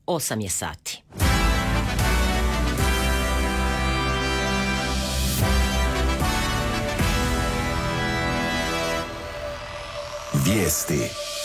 8 je sati. Vijesti.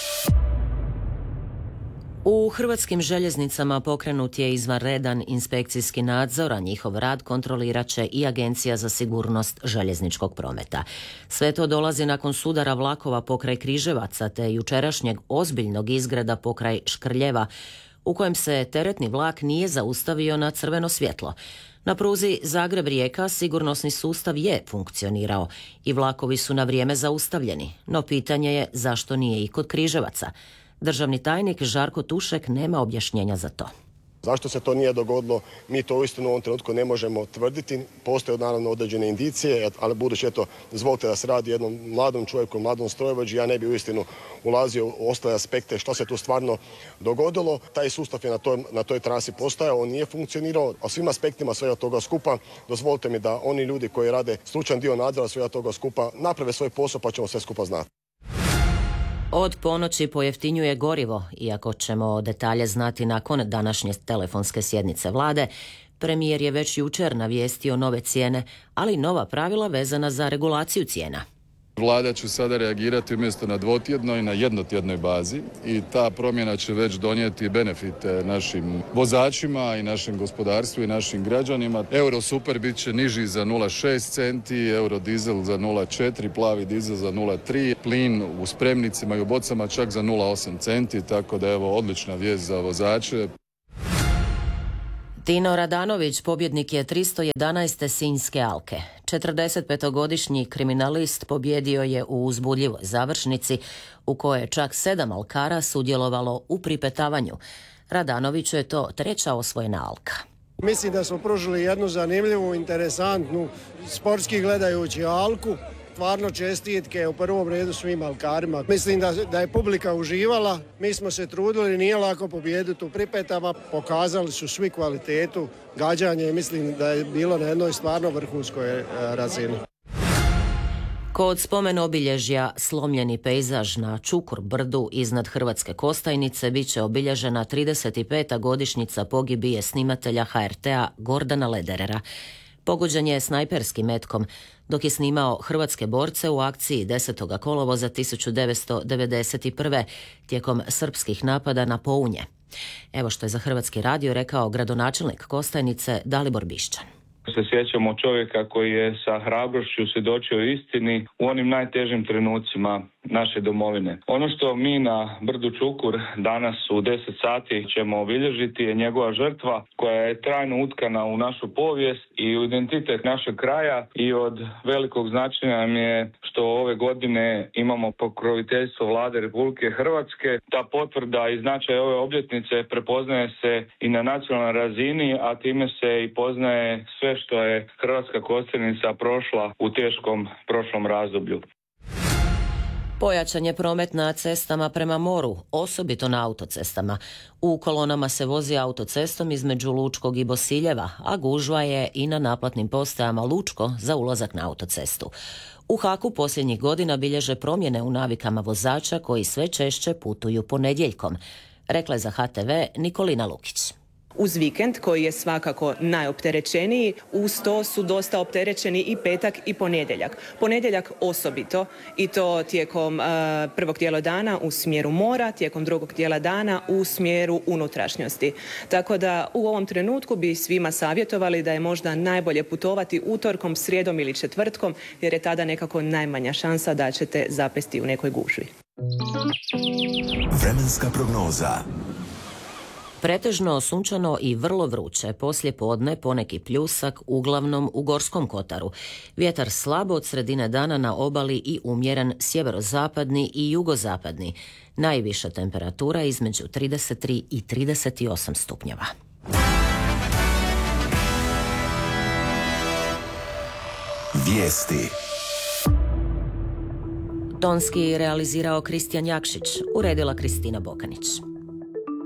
U Hrvatskim željeznicama pokrenut je izvanredan inspekcijski nadzor, a njihov rad kontrolirat će i Agencija za sigurnost željezničkog prometa. Sve to dolazi nakon sudara vlakova pokraj Križevaca te jučerašnjeg ozbiljnog izgreda pokraj Škrljeva, u kojem se teretni vlak nije zaustavio na crveno svjetlo. Na pruzi Zagreb-Rijeka sigurnosni sustav je funkcionirao i vlakovi su na vrijeme zaustavljeni, no pitanje je zašto nije i kod Križevaca. Državni tajnik Žarko Tušek nema objašnjenja za to. Zašto se to nije dogodilo, mi to uistinu u ovom trenutku ne možemo tvrditi. Postoje naravno određene indicije, ali budući dozvolite da se radi o jednom mladom čovjeku, mladom strojovođi, ja ne bi uistinu ulazio u ostale aspekte što se tu stvarno dogodilo. Taj sustav je na toj trasi postojao, on nije funkcionirao, a svim aspektima svega toga skupa dozvolite mi da oni ljudi koji rade stručan dio nadzora svega toga skupa naprave svoj posao pa ćemo sve skupa znati. Od ponoći pojeftinjuje gorivo, iako ćemo detalje znati nakon današnje telefonske sjednice vlade. Premijer je već jučer navijestio nove cijene, ali nova pravila vezana za regulaciju cijena. Vlada će sada reagirati umjesto na dvotjednoj, na jednotjednoj bazi i ta promjena će već donijeti benefite našim vozačima i našem gospodarstvu i našim građanima. Euro super bit će niži za 0,6 centi, euro dizel za 0,4, plavi dizel za 0,3, plin u spremnicima i u bocama čak za 0,8 centi, tako da evo odlična vijest za vozače. Tino Radanović pobjednik je 311. Sinjske alke. 45-godišnji kriminalist pobjedio je u uzbudljivoj završnici u kojoj je čak 7 alkara sudjelovalo u pripetavanju. Radanoviću je to 3. osvojena alka. Mislim da smo pružili jednu zanimljivu, interesantnu, sportski gledajući alku. Stvarno čestitke u prvom redu svim alkarima. Mislim da je publika uživala, mi smo se trudili, nije lako pobijediti u pripetama, pokazali su svi kvalitetu, gađanje, mislim da je bilo na jednoj stvarno vrhunskoj razini. Kod spomen obilježja slomljeni pejzaž na Čukur brdu iznad Hrvatske Kostajnice bit će obilježena 35. godišnjica pogibije snimatelja HRT-a Gordana Lederera. Pogođen je snajperskim metkom dok je snimao hrvatske borce u akciji 10. kolovoza 1991. tijekom srpskih napada na Pounje. Evo što je za Hrvatski radio rekao gradonačelnik Kostajnice Dalibor Bišćan. Se sjećamo čovjeka koji je sa hrabrošću svjedočio istini u onim najtežim trenucima naše domovine. Ono što mi na brdu Čukur danas u 10 sati ćemo obilježiti je njegova žrtva koja je trajno utkana u našu povijest i u identitet našeg kraja i od velikog značaja nam je što ove godine imamo pokroviteljstvo Vlade Republike Hrvatske. Ta potvrda i značaj ove obljetnice prepoznaje se i na nacionalnoj razini, a time se i poznaje sve što je Hrvatska Kostajnica prošla u teškom prošlom razdoblju. Pojačan je promet na cestama prema moru, osobito na autocestama. U kolonama se vozi autocestom između Lučkog i Bosiljeva, a gužva je i na naplatnim postajama Lučko za ulazak na autocestu. U Haku posljednjih godina bilježe promjene u navikama vozača koji sve češće putuju ponedjeljkom, rekla je za HTV Nikolina Lukić. Uz vikend koji je svakako najopterećeniji, uz to su dosta opterećeni i petak i ponedjeljak. Ponedjeljak osobito i to tijekom prvog dijela dana u smjeru mora, tijekom drugog dijela dana u smjeru unutrašnjosti. Tako da u ovom trenutku bi svima savjetovali da je možda najbolje putovati utorkom, srijedom ili četvrtkom jer je tada nekako najmanja šansa da ćete zapesti u nekoj gužvi. Vremenska prognoza. Pretežno sunčano i vrlo vruće, poslije podne poneki pljusak, uglavnom u Gorskom kotaru. Vjetar slabo od sredine dana na obali i umjeren sjeverozapadni i jugozapadni. Najviša temperatura između 33 i 38 stupnjeva. Vijesti. Tonski realizirao Kristijan Jakšić, uredila Kristina Bokanić.